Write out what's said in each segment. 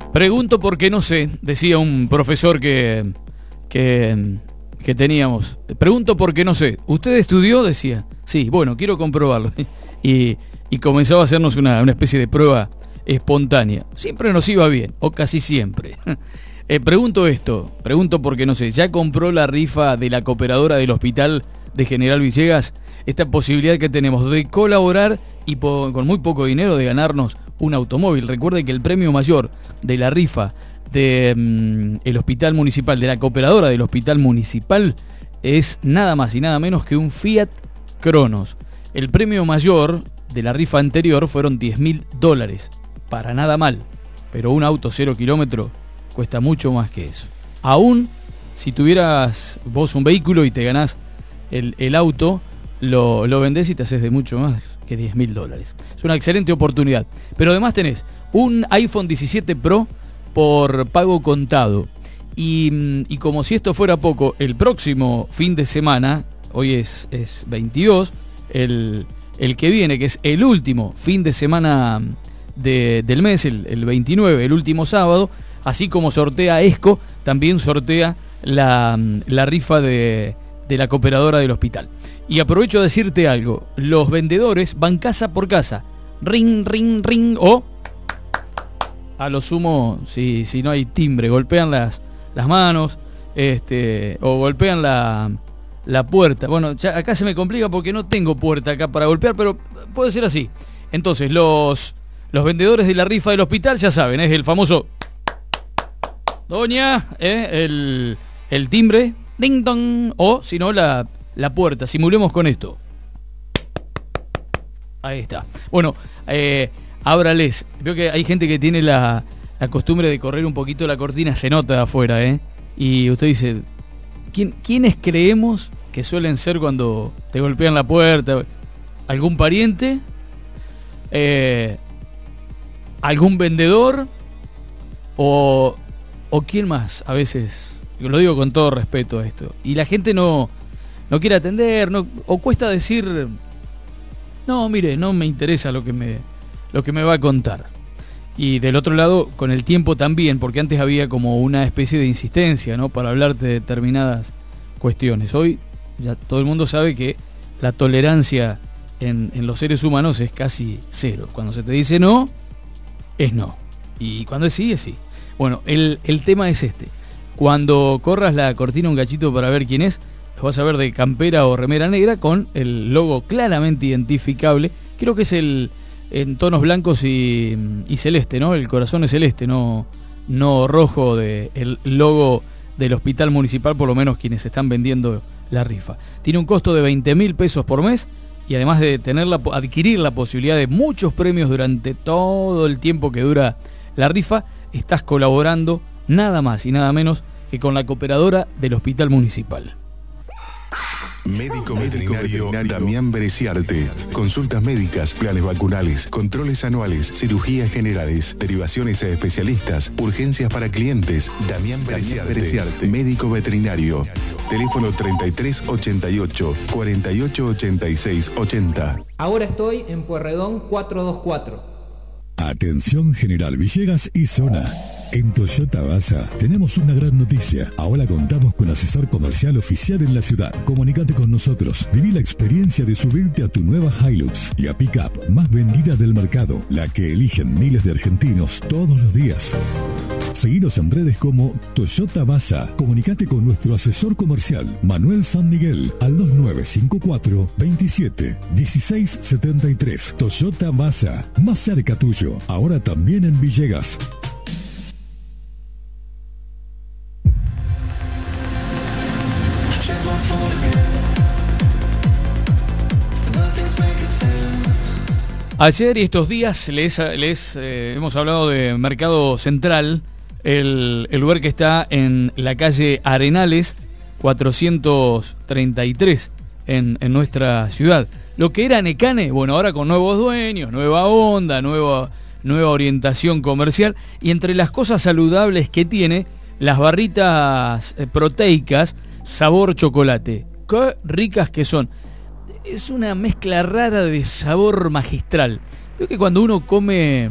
Pregunto porque no sé, decía un profesor que teníamos. Pregunto porque no sé. ¿Usted estudió? Decía. Sí, bueno, quiero comprobarlo. Y comenzaba a hacernos una especie de prueba espontánea. Siempre nos iba bien, o casi siempre. Pregunto porque no sé. ¿Ya compró la rifa de la cooperadora del hospital de General Villegas? Esta posibilidad que tenemos de colaborar y con muy poco dinero de ganarnos un automóvil. Recuerde que el premio mayor de la rifa de el hospital municipal, de la cooperadora del hospital municipal, es nada más y nada menos que un Fiat Cronos. El premio mayor de la rifa anterior fueron $10.000. Para nada mal, pero un auto 0 kilómetro cuesta mucho más que eso. Aún si tuvieras vos un vehículo y te ganás el auto, lo vendés y te haces de mucho más que $10.000. Es una excelente oportunidad. Pero además tenés un iPhone 17 Pro por pago contado. Y como si esto fuera poco, el próximo fin de semana, hoy es 22, el que viene, que es el último fin de semana del mes, el 29, el último sábado, así como sortea ESCO, también sortea la rifa de la cooperadora del hospital. Y aprovecho a decirte algo, los vendedores van casa por casa, ring, ring, ring, o a lo sumo, si no hay timbre, golpean las manos, o golpean la puerta. Bueno, ya acá se me complica porque no tengo puerta acá para golpear, pero puede ser así. Entonces, los vendedores de la rifa del hospital, ya saben, es el famoso doña, el timbre, ding dong, o si no, la puerta. Simulemos con esto. Ahí está. Bueno, ábrales. Veo que hay gente que tiene la costumbre de correr un poquito la cortina, se nota de afuera, y usted dice, ¿quiénes creemos que suelen ser cuando te golpean la puerta? ¿Algún pariente? ¿Algún vendedor? ¿O quién más? A veces, lo digo con todo respeto a esto, y la gente no quiere atender, o cuesta decir, no, mire, no me interesa lo que me va a contar. Y del otro lado, con el tiempo también, porque antes había como una especie de insistencia, ¿no?, para hablarte de determinadas cuestiones. Hoy ya todo el mundo sabe que la tolerancia en los seres humanos es casi cero. Cuando se te dice no, es no. Y cuando es sí, es sí. Bueno, el tema es este. Cuando corras la cortina un cachito para ver quién es, los vas a ver de campera o remera negra con el logo claramente identificable. Creo que es en tonos blancos y celeste, ¿no? El corazón es celeste, no rojo, el logo del hospital municipal, por lo menos quienes están vendiendo la rifa. Tiene un costo de $20.000 por mes y además de adquirir la posibilidad de muchos premios durante todo el tiempo que dura la rifa, estás colaborando nada más y nada menos que con la cooperadora del hospital municipal. Médico veterinario Damián Bereciarte. Consultas médicas, planes vacunales, controles anuales, cirugías generales, derivaciones a especialistas, urgencias para clientes. Damián Bereciarte, médico veterinario. Teléfono 3388 4886 80. Ahora estoy en Pueyrredón 424. Atención General Villegas y zona. En Toyota Basa tenemos una gran noticia. Ahora contamos con asesor comercial oficial en la ciudad. Comunicate con nosotros. Viví la experiencia de subirte a tu nueva Hilux, la pickup más vendida del mercado, la que eligen miles de argentinos todos los días. Seguinos en redes como Toyota Basa. Comunicate con nuestro asesor comercial, Manuel San Miguel, al 2954 27 16 73. Toyota Basa, más cerca tuyo. Ahora también en Villegas. Ayer y estos días hemos hablado de Mercado Central, el lugar que está en la calle Arenales 433 en nuestra ciudad. Lo que era Necane, bueno, ahora con nuevos dueños, nueva onda, nueva orientación comercial, y entre las cosas saludables que tiene, las barritas proteicas sabor chocolate. Qué ricas que son. Es una mezcla rara de sabor magistral. Creo que cuando uno come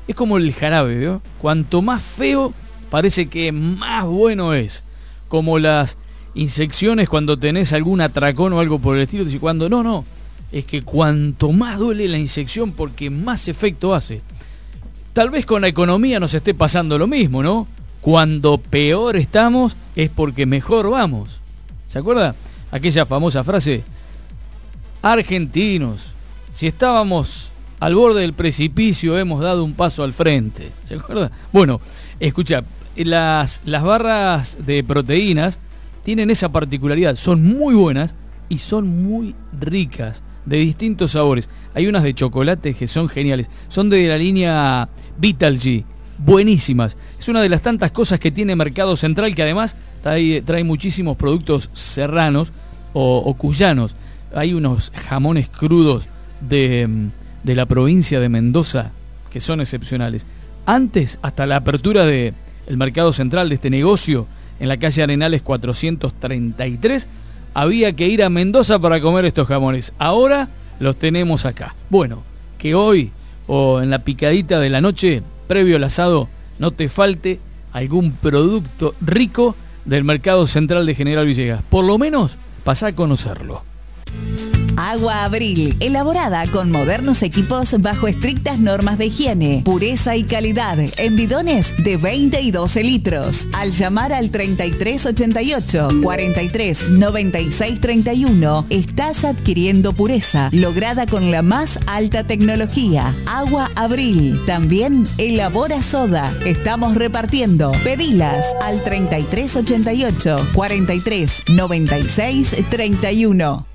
Es como el jarabe, ¿vio? Cuanto más feo, parece que más bueno es. Como las inyecciones cuando tenés algún atracón o algo por el estilo. Cuando no. Es que cuanto más duele la inyección, porque más efecto hace. Tal vez con la economía nos esté pasando lo mismo, ¿no? Cuando peor estamos es porque mejor vamos. ¿Se acuerda? Aquella famosa frase: argentinos, si estábamos al borde del precipicio, hemos dado un paso al frente. ¿Se acuerda? Bueno, escucha, las barras de proteínas tienen esa particularidad. Son muy buenas y son muy ricas, de distintos sabores. Hay unas de chocolate que son geniales. Son de la línea Vital G. Buenísimas. Es una de las tantas cosas que tiene Mercado Central, que además trae muchísimos productos serranos o cuyanos. Hay unos jamones crudos de la provincia de Mendoza que son excepcionales. Antes, hasta la apertura del Mercado Central, de este negocio en la calle Arenales 433, había que ir a Mendoza para comer estos jamones. Ahora los tenemos acá. Bueno, que hoy o en la picadita de la noche, previo al asado, no te falte algún producto rico del Mercado Central de General Villegas. Por lo menos, pasá a conocerlo. Agua Abril, elaborada con modernos equipos bajo estrictas normas de higiene, pureza y calidad, en bidones de 20 y 12 litros. Al llamar al 3388 43 96 31, estás adquiriendo pureza, lograda con la más alta tecnología. Agua Abril, también elabora soda. Estamos repartiendo. Pedilas al 3388 43 96 31.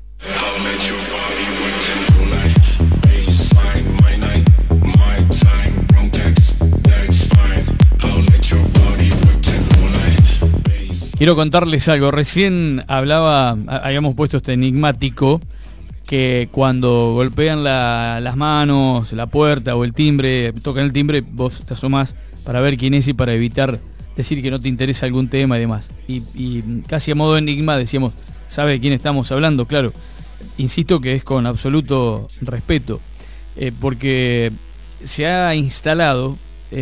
Quiero contarles algo. Recién habíamos puesto este enigmático que cuando golpean las manos, la puerta o el timbre, tocan el timbre, vos te asomás para ver quién es y para evitar decir que no te interesa algún tema y demás. Y casi a modo de enigma decíamos: ¿sabe de quién estamos hablando? Claro, insisto que es con absoluto respeto, porque se ha instalado,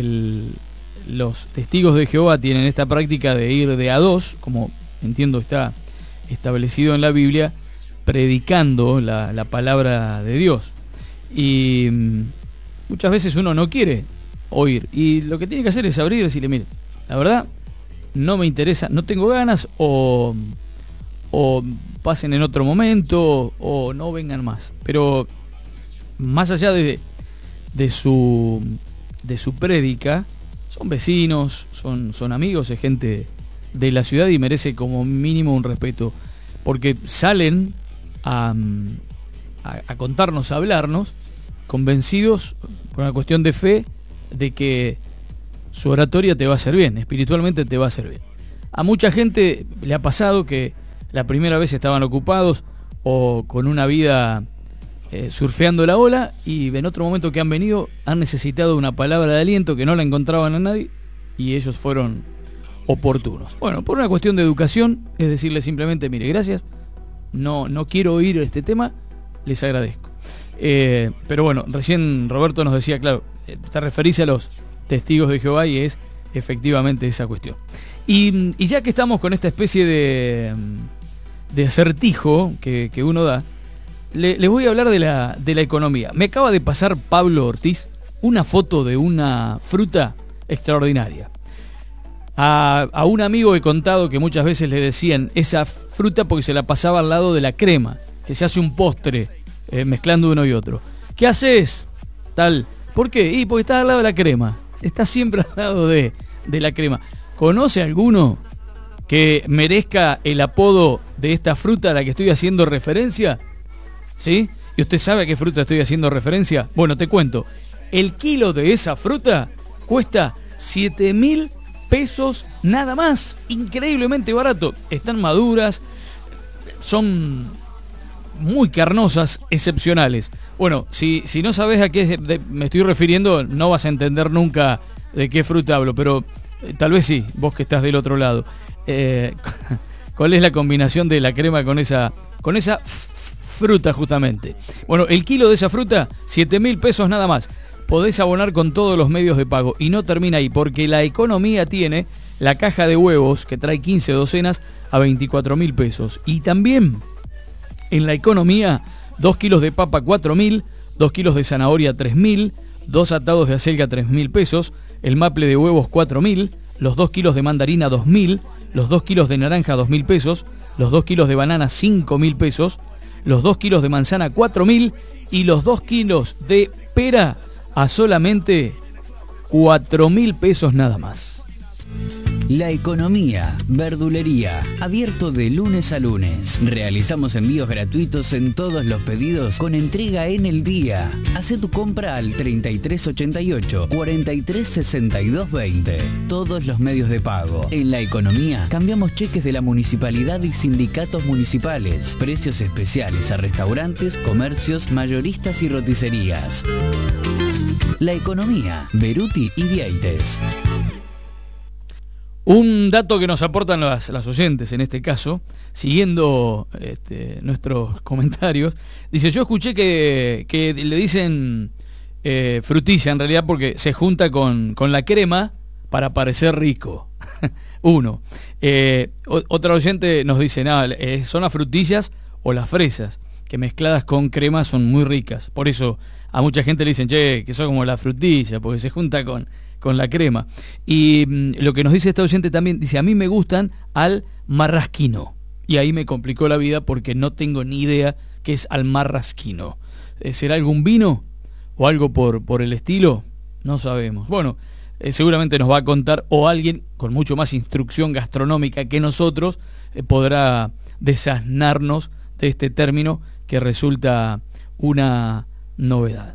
los testigos de Jehová tienen esta práctica de ir de a dos, como entiendo está establecido en la Biblia, predicando la palabra de Dios. Y muchas veces uno no quiere oír, y lo que tiene que hacer es abrir y decirle: mire, la verdad, no me interesa, no tengo ganas, o pasen en otro momento, o no vengan más. Pero más allá de su prédica, son vecinos, son amigos, es gente de la ciudad y merece como mínimo un respeto, porque salen a contarnos, a hablarnos, convencidos por una cuestión de fe de que su oratoria te va a hacer bien, espiritualmente te va a hacer bien. A mucha gente le ha pasado que la primera vez estaban ocupados o con una vida surfeando la ola, y en otro momento que han venido han necesitado una palabra de aliento que no la encontraban a nadie, y ellos fueron oportunos. Bueno, por una cuestión de educación, es decirle simplemente: mire, gracias, no quiero oír este tema, les agradezco. Pero bueno, recién Roberto nos decía, claro, te referís a los testigos de Jehová, y es efectivamente esa cuestión. Y ya que estamos con esta especie de acertijo que uno da, les voy a hablar de la economía. Me acaba de pasar Pablo Ortiz una foto de una fruta extraordinaria. A un amigo he contado que muchas veces le decían esa fruta porque se la pasaba al lado de la crema, que se hace un postre mezclando uno y otro. ¿Qué haces? Tal. ¿Por qué? Y porque está al lado de la crema. Está siempre al lado de la crema. ¿Conoce alguno que merezca el apodo de esta fruta a la que estoy haciendo referencia? ¿Sí? ¿Y usted sabe a qué fruta estoy haciendo referencia? Bueno, te cuento. El kilo de esa fruta cuesta 7.000 pesos nada más. Increíblemente barato. Están maduras, son muy carnosas, excepcionales. Bueno, si no sabes a qué me estoy refiriendo, no vas a entender nunca de qué fruta hablo, pero tal vez sí, vos que estás del otro lado. ¿Cuál es la combinación de la crema con esa fruta justamente? Bueno, el kilo de esa fruta, 7.000 pesos nada más. podés abonar con todos los medios de pago. Y no termina ahí, porque La Economía tiene la caja de huevos que trae 15 docenas a 24.000 pesos. Y también en La Economía, 2 kilos de papa 4.000, 2 kilos de zanahoria 3.000, 2 atados de acelga 3.000 pesos, el maple de huevos 4.000, los 2 kilos de mandarina 2.000, los 2 kilos de naranja 2.000 pesos, los 2 kilos de banana 5.000 pesos, los 2 kilos de manzana 4.000 y los 2 kilos de pera a solamente 4.000 pesos nada más. La Economía, verdulería, abierto de lunes a lunes. Realizamos envíos gratuitos en todos los pedidos con entrega en el día. Hacé tu compra al 3388 436220. Todos los medios de pago. En La Economía cambiamos cheques de la municipalidad y sindicatos municipales. Precios especiales a restaurantes, comercios, mayoristas y roticerías. La Economía, Beruti y Vieites. Un dato que nos aportan las oyentes en este caso, siguiendo nuestros comentarios, dice, yo escuché que le dicen frutilla en realidad porque se junta con la crema para parecer rico. Uno. Otra oyente nos dice, nada, son las frutillas o las fresas, que mezcladas con crema son muy ricas. Por eso a mucha gente le dicen, che, que son como la frutilla, porque se junta con la crema. Y lo que nos dice esta oyente también, dice, a mí me gustan al marrasquino. Y ahí me complicó la vida porque no tengo ni idea qué es al marrasquino. ¿Será algún vino o algo por el estilo? No sabemos. Bueno, seguramente nos va a contar, o alguien con mucho más instrucción gastronómica que nosotros podrá desasnarnos de este término que resulta una novedad.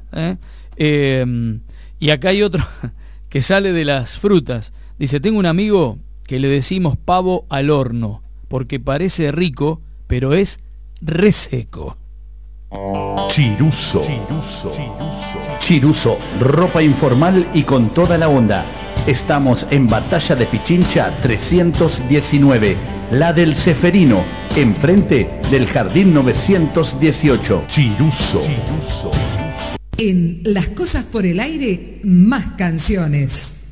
Y acá hay otro que sale de las frutas. Dice, tengo un amigo que le decimos pavo al horno, porque parece rico, pero es reseco. Chiruso. Chiruso, ropa informal y con toda la onda. Estamos en Batalla de Pichincha 319, la del Ceferino, enfrente del Jardín 918. Chiruso. En Las Cosas por el Aire, más canciones.